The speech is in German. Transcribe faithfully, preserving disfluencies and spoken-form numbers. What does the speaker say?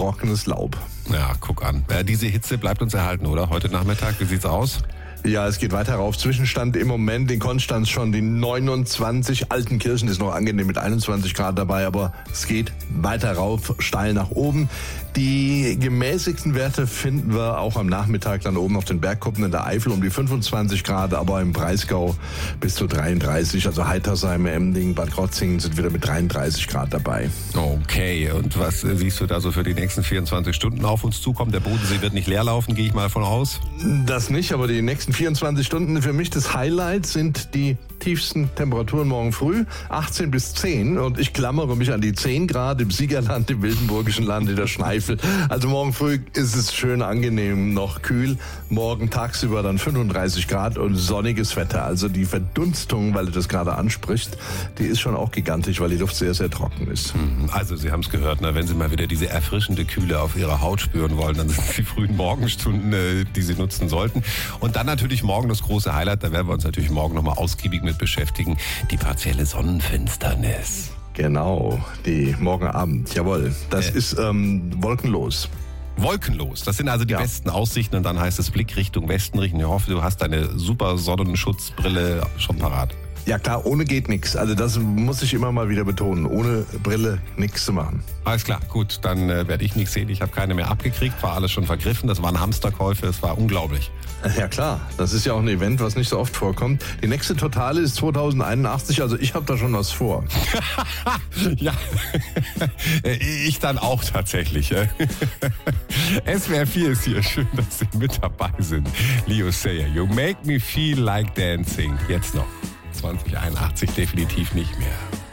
trockenes Laub. Ja, guck an. Äh, diese Hitze bleibt uns erhalten, oder? Heute Nachmittag, wie sieht's aus? Ja, es geht weiter rauf. Zwischenstand im Moment in Konstanz schon die neunundzwanzig. Altenkirchen ist noch angenehm mit einundzwanzig Grad dabei, aber es geht weiter rauf, steil nach oben. Die gemäßigsten Werte finden wir auch am Nachmittag dann oben auf den Bergkuppen in der Eifel um die fünfundzwanzig Grad, aber im Breisgau bis zu dreiunddreißig. Also Heitersheim, Emding, Bad Krotzingen sind wieder mit dreiunddreißig Grad dabei. Okay, und was äh, siehst du da so für die nächsten vierundzwanzig Stunden auf uns zukommen? Der Bodensee wird nicht leer laufen, gehe ich mal von aus. Das nicht, aber die nächsten vierundzwanzig Stunden für mich das Highlight sind die tiefsten Temperaturen morgen früh, achtzehn bis zehn, und ich klammere mich an die zehn Grad im Siegerland, im Wildenburgischen Land, in der Schneifel. Also morgen früh ist es schön angenehm, noch kühl. Morgen tagsüber dann fünfunddreißig Grad und sonniges Wetter. Also die Verdunstung, weil du das gerade ansprichst, die ist schon auch gigantisch, weil die Luft sehr, sehr trocken ist. Also Sie haben es gehört, ne? Wenn Sie mal wieder diese erfrischende Kühle auf Ihrer Haut spüren wollen, dann sind es die frühen Morgenstunden, äh, die Sie nutzen sollten. Und dann natürlich morgen das große Highlight, da werden wir uns natürlich morgen nochmal ausgiebig mit beschäftigen, die partielle Sonnenfinsternis. Genau, die morgen Abend, jawohl. Das Äh. ist ähm, wolkenlos. Wolkenlos, das sind also die Ja. besten Aussichten, und dann heißt es Blick Richtung Westen richten. Ich hoffe, du hast deine super Sonnenschutzbrille schon parat. Ja klar, ohne geht nichts. Also das muss ich immer mal wieder betonen. Ohne Brille nichts zu machen. Alles klar, gut, dann äh, werde ich nichts sehen. Ich habe keine mehr abgekriegt, war alles schon vergriffen. Das waren Hamsterkäufe, es war unglaublich. Ja klar, das ist ja auch ein Event, was nicht so oft vorkommt. Die nächste Totale ist zweitausendeinundachtzig, also ich habe da schon was vor. Ja, ich dann auch tatsächlich. S W R vier ist hier, schön, dass Sie mit dabei sind. Leo Sayer, you make me feel like dancing. Jetzt noch. zwanzig einundachtzig definitiv nicht mehr.